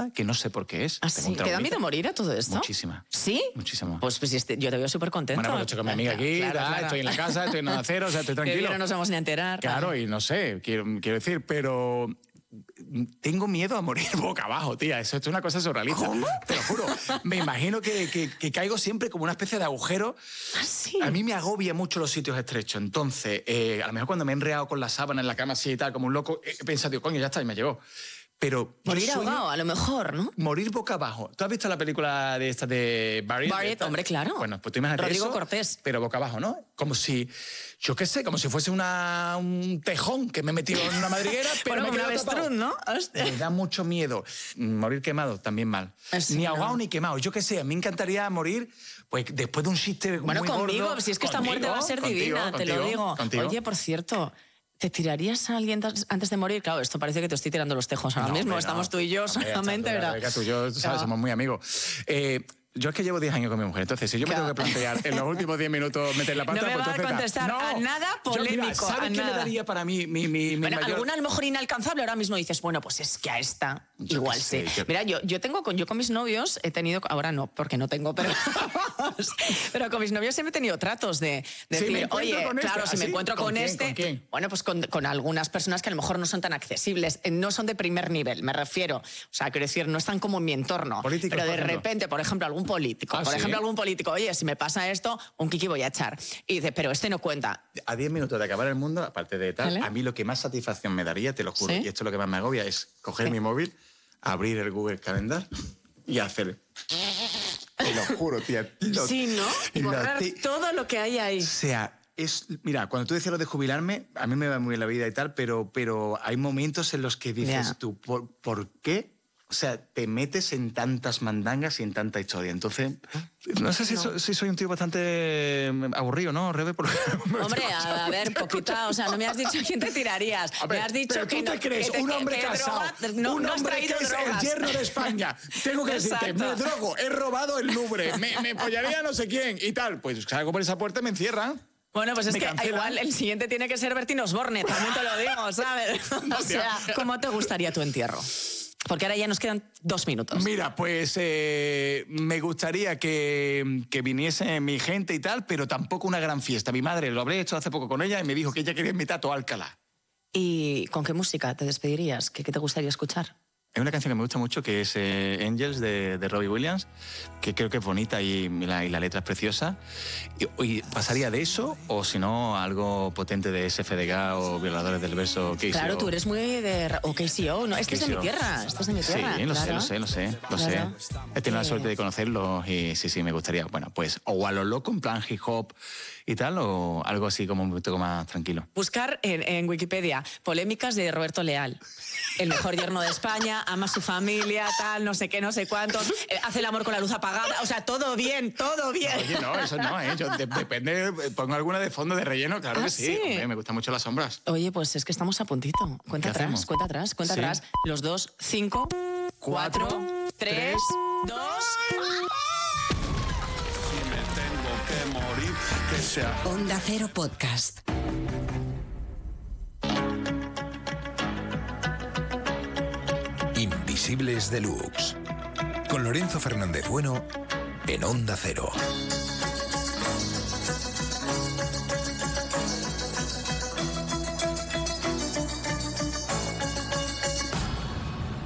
cabeza que no sé por qué es. ¿Ah, sí? ¿Te da miedo morir a todo esto? Muchísima. ¿Sí? Muchísimo. Pues yo te veo súper contento. Bueno, pues lo he hecho con mi amiga aquí, Claro. estoy en la casa, estoy en Onda Cero, o sea, estoy tranquilo. Que no nos vamos ni a enterar. Claro, y no sé, quiero decir, pero tengo miedo a morir boca abajo, tía. Eso es una cosa surrealista. ¿Cómo? Te lo juro. Me imagino que caigo siempre como una especie de agujero. ¿Ah, sí? A mí me agobia mucho los sitios estrechos. Entonces, a lo mejor cuando me he enredado con la sábana en la cama así y tal, como un loco, he pensado, tío, coño, ya está, y me llegó. Pero morir ahogado, a lo mejor, ¿no? Morir boca abajo. ¿Tú has visto la película de esta de Barry? Hombre, claro. Bueno, pues tú imagínate Rodrigo eso, Cortés. pero boca abajo, ¿no? Como si, yo qué sé, como si fuese un tejón que me he metido en una madriguera, pero bueno, me he como un quedado avestruz, ¿no? Hostia. Me da mucho miedo. Morir quemado, también mal. Sí, ni ahogado ni quemado. Yo qué sé, a mí me encantaría morir pues después de un chiste muy gordo. Bueno, conmigo, si es que esta muerte va a ser divina, te lo digo. Contigo. Oye, por cierto, ¿te tirarías a alguien antes de morir? Claro, esto parece que te estoy tirando los tejos ahora mismo. Estamos tú y yo solamente, ¿verdad? Tú y yo, ¿sabes? Somos muy amigos. Yo es que llevo 10 años con mi mujer, entonces si yo me tengo que plantear en los últimos 10 minutos meter la pata... No me va a contestar a nada polémico, mira, ¿sabes qué le daría para mí mi bueno, mayor... alguna a lo mejor inalcanzable, ahora mismo dices, bueno, pues es que a esta igual sí. Mira, yo con mis novios he tenido, ahora no, porque no tengo, pero con mis novios siempre he tenido tratos de decir, oye, claro, si me encuentro con este... ¿Con quién? Bueno, pues con algunas personas que a lo mejor no son tan accesibles, no son de primer nivel, me refiero. O sea, quiero decir, no están como en mi entorno. ¿Políticos, pero de por ejemplo? repente, por ejemplo, algún político, algún político, oye, si me pasa esto, un kiki voy a echar. Y dice, pero este no cuenta. A 10 minutos de acabar el mundo, aparte de tal, ¿Vale? A mí lo que más satisfacción me daría, te lo juro, ¿Sí? y esto es lo que más me agobia, es coger mi móvil, abrir el Google Calendar y hacer... Te lo juro, tía. Sí, ¿no? Borrar todo lo que hay ahí. O sea, mira, cuando tú decías lo de jubilarme, a mí me va muy bien la vida y tal, pero hay momentos en los que dices tú, ¿por qué? O sea, te metes en tantas mandangas y en tanta historia. Entonces, no sé si soy un tío bastante aburrido, ¿no, Rebe? Hombre, a ver, poquita, o sea, no me has dicho a quién te tirarías. Me has dicho que no. ¿Tú te crees? Un hombre casado, un hombre que es el yerno de España. Tengo que decirte, me drogo, he robado el Louvre, me pollaría no sé quién y tal. Pues salgo por esa puerta y me encierran. Bueno, pues es que igual el siguiente tiene que ser Bertín Osborne, también te lo digo, ¿sabes? O sea, ¿cómo te gustaría tu entierro? Porque ahora ya nos quedan 2 minutos. Mira, pues me gustaría que viniese mi gente y tal, pero tampoco una gran fiesta. Mi madre, lo hablé hecho hace poco con ella y me dijo que ella quería invitar a todo Alcalá. ¿Y con qué música te despedirías? ¿Qué te gustaría escuchar? Hay una canción que me gusta mucho que es Angels de Robbie Williams, que creo que es bonita y la letra es preciosa. Y pasaría de eso o si no algo potente de SFDK o Violadores del Verso. KCO. Claro, tú eres muy de... O KCO, ¿no? Este es de mi tierra, Sí, lo sé. He tenido la suerte de conocerlos y sí, me gustaría. Bueno, pues o a lo loco en plan hip hop y tal o algo así como un poquito más tranquilo. Buscar en Wikipedia polémicas de Roberto Leal. El mejor yerno de España, ama a su familia, tal, no sé qué, no sé cuánto, hace el amor con la luz apagada, o sea, todo bien. Oye, no, eso no, yo depende, pongo alguna de fondo de relleno, claro que sí. Hombre, me gustan mucho las sombras. Oye, pues es que estamos a puntito. Cuenta atrás. Los 2, 5, 4, 3, 2... Si me tengo que morir, que sea... Onda Cero Podcast. Invisibles Deluxe. Con Lorenzo Fernández Bueno en Onda Cero.